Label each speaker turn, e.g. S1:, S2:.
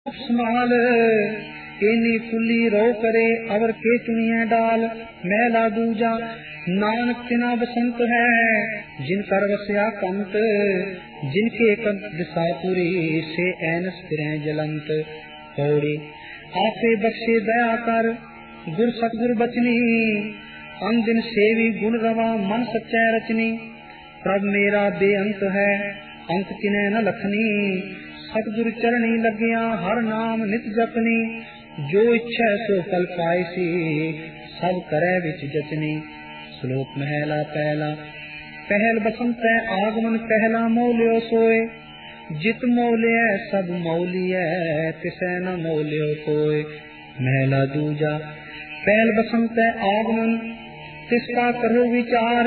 S1: Small ਇਨੀ ਫੁੱਲੀ ਰੋ ਕਰੇ ਅਵਰ ਕੇ ਚੁਣੀਐ ਡਾਲ। ਮਹਿਲਾ ਦੂਜਾ ਨਾਨਕ ਤਿਨਾ ਬਸੰਤ ਹੈ ਜਿਨ ਕਰ ਵਸਿਆ ਕੰਤ। ਜਿਨ ਕੇ ਕੰਤ ਦਿਸਾਪੁਰੀ ਸੇ ਐਨਸ ਫਿਰੈ ਜਲੰਤ। ਪੌੜੀ ਆਪੇ ਬਖਸ਼ੇ ਦਇਆ ਕਰ ਗੁਰ ਸਤਿਗੁਰ ਬਚਨੀ। ਅੰਗ ਦਿਨ ਸੇਵੀ ਗੁਣ ਰਵਾ ਮਨ ਸੱਚੈ ਰਚਨੀ। ਪ੍ਰਭ ਮੇਰਾ ਬੇਅੰਤ ਹੈ ਅੰਤ ਕਿਨੈ ਨ ਲਖਨੀ। ਸਤਿਗੁਰ ਚਰਣੀ ਲੱਗਿਆ ਹਰ ਨਾਮ ਨਿਤ ਜਪਨੀ। ਜੋ ਇੱਛੈ ਸੋ ਫਲ ਪਾਇਸੀ ਸਭ ਕਰੈ ਵਿੱਚ ਜਚਨੀ। ਸ਼ਲੋਕ ਮਹਿਲਾ ਪਹਿਲਾ। ਪਹਿਲ ਬਸੰਤੈ ਆਗਮਨ ਪਹਿਲਾ ਮੋਲਿਓ ਸੋਏ। ਜਿਤ ਮੋਲਿਐ ਸਭ ਮੋਲੀਐ ਤਿਸੈ ਨ ਮੋਲਿਓ ਕੋਇ। ਮਹਿਲਾ ਦੂਜਾ। ਪਹਿਲ ਬਸੰਤੈ ਆਗਮਨ ਤਿਸ ਕਾ ਕਰੋ ਵਿਚਾਰ।